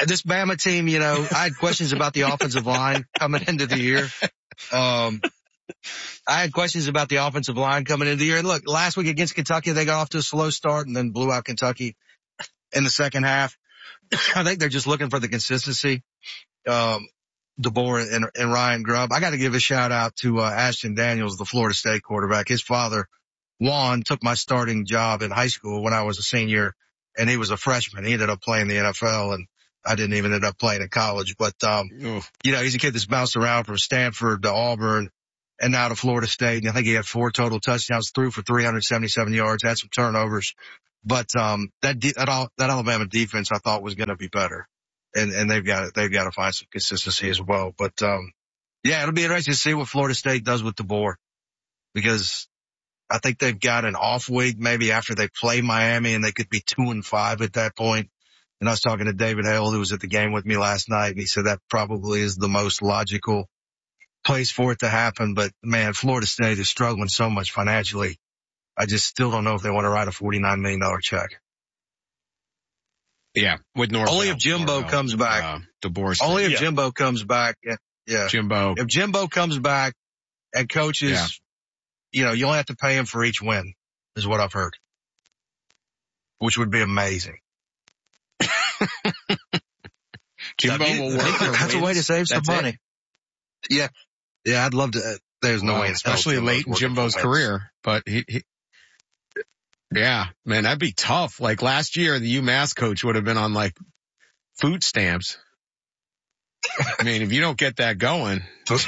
This Bama team, you know, I had questions about the offensive line coming into the year. I had questions about the offensive line coming into the year. And look, last week against Kentucky, they got off to a slow start and then blew out Kentucky in the second half. I think they're just looking for the consistency. DeBoer and Ryan Grubb. I got to give a shout out to Ashton Daniels, the Florida State quarterback. His father, Juan, took my starting job in high school when I was a senior, and he was a freshman. He ended up playing the NFL, and I didn't even end up playing in college. But, you know, he's a kid that's bounced around from Stanford to Auburn and now to Florida State. And I think he had 4 total touchdowns, threw for 377 yards, had some turnovers. But, that Alabama defense I thought was going to be better. And they've got to find some consistency as well. But, yeah, it'll be interesting to see what Florida State does with DeBoer, because I think they've got an off week maybe after they play Miami, and they could be 2-5 at that point. And I was talking to David Hale, who was at the game with me last night, and he said that probably is the most logical place for it to happen. But man, Florida State is struggling so much financially. I just still don't know if they want to write a $49 million check. Yeah, with Norvell. Only if Jimbo comes back. Only if Jimbo comes back. Yeah. Jimbo. If Jimbo comes back and coaches, you know, you only have to pay him for each win, is what I've heard, which would be amazing. Jimbo will work. That's a way to save some money. Yeah. Yeah, I'd love to. There's no way, especially late in Jimbo's career, but yeah, man, that'd be tough. Like last year, the UMass coach would have been on like food stamps. I mean, if you don't get that going,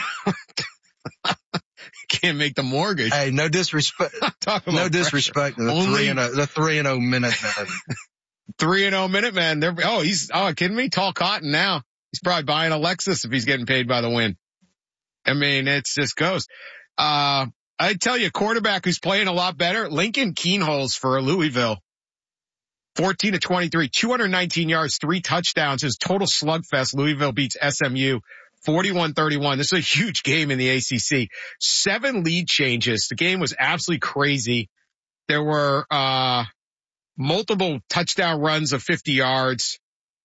can't make the mortgage. Hey, no disrespect. No disrespect to the 3-0 Minutemen. 3-0 Minutemen. Kidding me? Tall cotton now. He's probably buying a Lexus if he's getting paid by the win. I mean, it's just goes. I tell you, quarterback who's playing a lot better, Lincoln Kienholz for Louisville. 14 of 23, 219 yards, 3 touchdowns. His total slugfest. Louisville beats SMU 41-31. This is a huge game in the ACC. 7 lead changes. The game was absolutely crazy. There were multiple touchdown runs of 50 yards.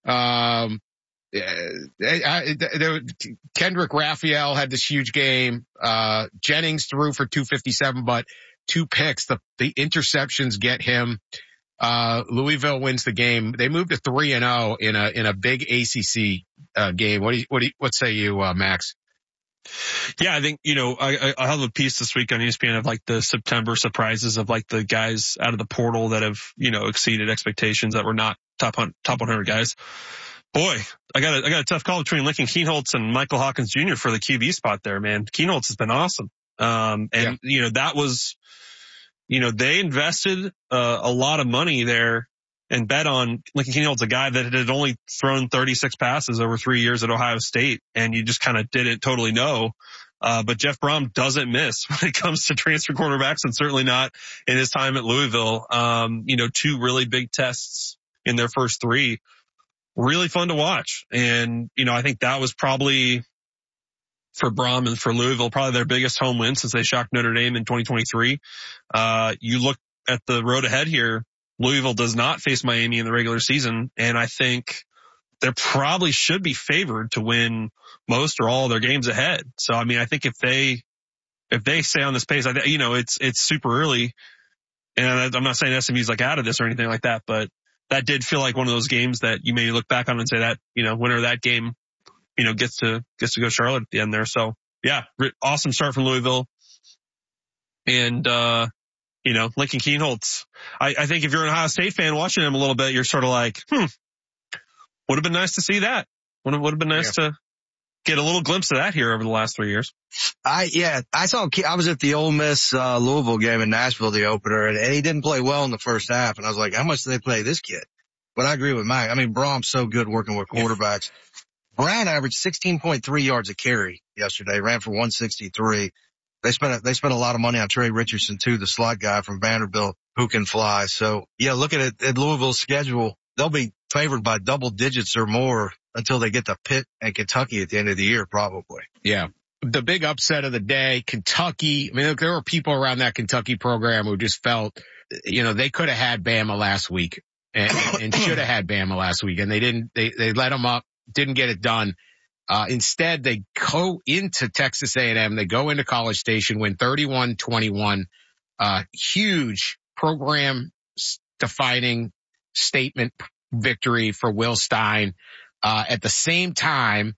Kendrick Raphael had this huge game. Jennings threw for 257, but 2 picks. The interceptions get him. Louisville wins the game. They moved to 3-0 in a big ACC game. What say you, Max? Yeah, I think, you know, I have a piece this week on ESPN of like the September surprises of like the guys out of the portal that have, you know, exceeded expectations that were not top 100 guys. Boy, I got a tough call between Lincoln Kienholz and Michael Hawkins Jr. for the QB spot there, man. Kienholz has been awesome. You know, that was, you know, they invested a lot of money there and bet on Lincoln Kienholz, a guy that had only thrown 36 passes over 3 years at Ohio State, and you just kind of didn't totally know. But Jeff Brom doesn't miss when it comes to transfer quarterbacks, and certainly not in his time at Louisville. You know, 2 really big tests in their first 3. Really fun to watch. And, you know, I think that was probably for Brom and for Louisville, probably their biggest home win since they shocked Notre Dame in 2023. You look at the road ahead here, Louisville does not face Miami in the regular season. And I think they probably should be favored to win most or all of their games ahead. So, I mean, I think if they stay on this pace, you know, it's super early. And I'm not saying SMU's like out of this or anything like that, but that did feel like one of those games that you maybe look back on and say that, you know, winner of that game, you know, gets to go Charlotte at the end there. So yeah, awesome start from Louisville. And, you know, Lincoln Kienholz, I think if you're an Ohio State fan watching him a little bit, you're sort of like, would have been nice to see that. Would have been nice to get a little glimpse of that here over the last 3 years. I was at the Ole Miss, Louisville game in Nashville, the opener, and he didn't play well in the first half. And I was like, how much do they play this kid? But I agree with Mike. I mean, Brom's so good working with quarterbacks. Yeah. Brown averaged 16.3 yards a carry yesterday, ran for 163. They spent a lot of money on Trey Richardson too, the slot guy from Vanderbilt who can fly. So yeah, looking at Louisville's schedule, they'll be favored by double digits or more until they get to Pitt and Kentucky at the end of the year, probably. Yeah. The big upset of the day, Kentucky. I mean, there were people around that Kentucky program who just felt, you know, they could have had Bama last week. and should have had Bama last week. And they didn't, they let them up, didn't get it done. Instead, they go into Texas A&M. They go into College Station, win 31-21. Huge program defining statement victory for Will Stein. At the same time,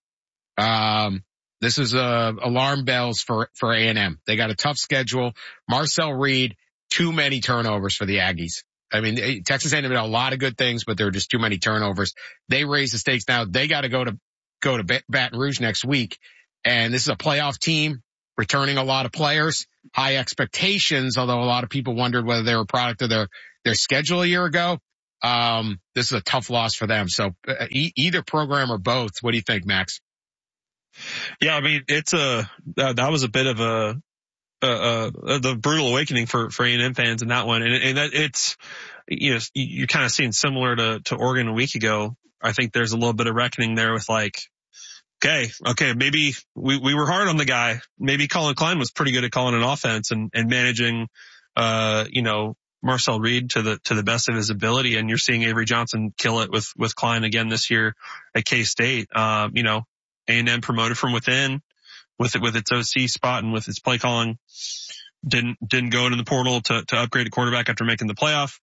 this is alarm bells for A&M. They got a tough schedule. Marcel Reed, too many turnovers for the Aggies. I mean, Texas A&M did a lot of good things, but there were just too many turnovers. They raise the stakes now. They got to go to Baton Rouge next week. And this is a playoff team returning a lot of players, high expectations, although a lot of people wondered whether they were a product of their schedule a year ago. This is a tough loss for them. So either program or both. What do you think, Max? Yeah, I mean, that was a bit of the brutal awakening for A&M fans in that one. And that it's, you're kind of seeing similar to Oregon a week ago. I think there's a little bit of reckoning there with like, okay, maybe we were hard on the guy. Maybe Colin Klein was pretty good at calling an offense and managing, Marcel Reed to the best of his ability. And you're seeing Avery Johnson kill it with Klein again this year at K-State. A&M promoted from within with its OC spot and with its play calling. Didn't go into the portal to upgrade a quarterback after making the playoff.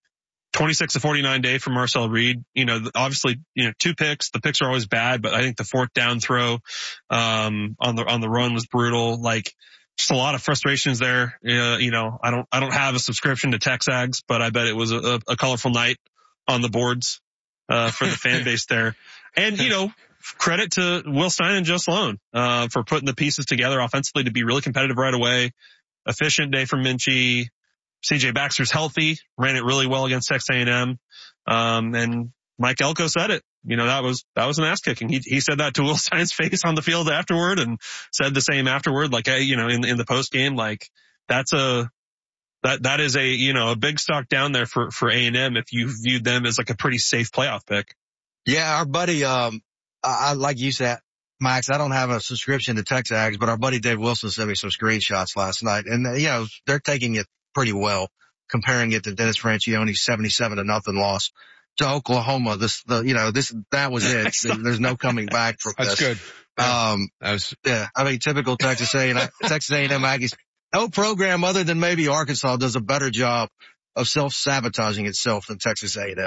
26-49 day from Marcel Reed. Obviously, 2 picks. The picks are always bad, but I think the 4th down throw, on the run was brutal. Like, just a lot of frustrations there. I don't have a subscription to Texags, but I bet it was a colorful night on the boards, for the fan base there. And, credit to Will Stein and Joe Sloan, for putting the pieces together offensively to be really competitive right away. Efficient day from Minchie. CJ Baxter's healthy, ran it really well against Texas A&M. And Mike Elko said it. That was an ass kicking. He said that to Will Stein's face on the field afterward and said the same afterward. Like, in the post game, like that is a big stock down there for A&M if you viewed them as like a pretty safe playoff pick. Yeah, our buddy, I like you said, Max, I don't have a subscription to Texags, but our buddy Dave Wilson sent me some screenshots last night, and they're taking it pretty well, comparing it to Dennis Franchione's 77-0 loss to Oklahoma. That was it. There's no coming back from this. That's good. Yeah. I mean, typical Texas A&M Aggies. No program other than maybe Arkansas does a better job of self-sabotaging itself than Texas A&M.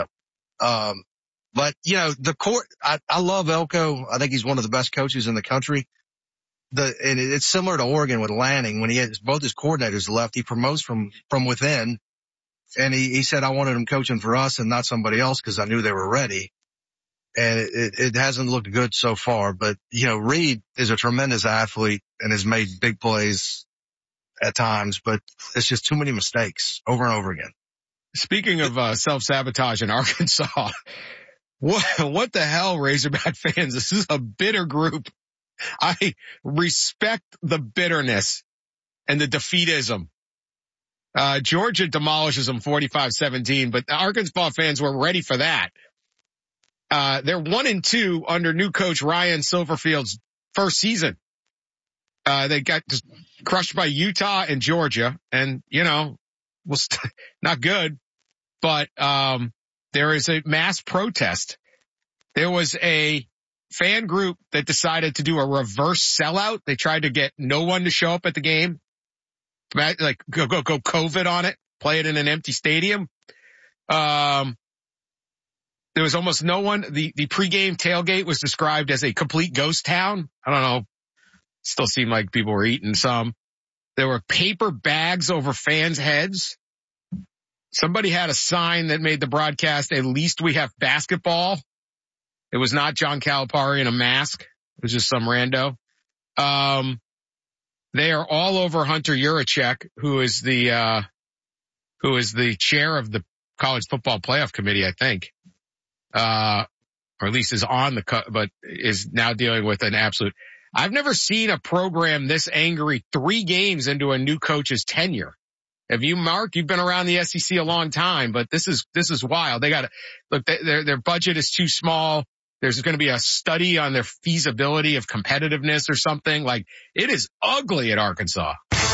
But the court, I love Elko. I think he's one of the best coaches in the country. And it's similar to Oregon with Lanning. When both his coordinators left, he promotes from within. And he said, I wanted him coaching for us and not somebody else because I knew they were ready. And it hasn't looked good so far. But, Reed is a tremendous athlete and has made big plays at times, but it's just too many mistakes over and over again. Speaking of self-sabotage in Arkansas, what the hell, Razorback fans? This is a bitter group. I respect the bitterness and the defeatism. Georgia demolishes them 45-17, but the Arkansas fans were ready for that. They're 1-2 under new coach Ryan Silverfield's first season. They got just crushed by Utah and Georgia, and was not good. But there is a mass protest. There was a fan group that decided to do a reverse sellout. They tried to get no one to show up at the game. Like go COVID on it, play it in an empty stadium. There was almost no one. The pregame tailgate was described as a complete ghost town. I don't know. Still seemed like people were eating some. There were paper bags over fans' heads. Somebody had a sign that made the broadcast, at least we have basketball. It was not John Calipari in a mask. It was just some rando. They are all over Hunter Yurachek, who is the chair of the college football playoff committee, I think. Or at least is on but is now dealing with an absolute. I've never seen a program this angry 3 games into a new coach's tenure. Have you, Mark? You've been around the SEC a long time, but this is wild. They got to look. Their budget is too small. There's going to be a study on their feasibility of competitiveness or something. Like, it is ugly at Arkansas.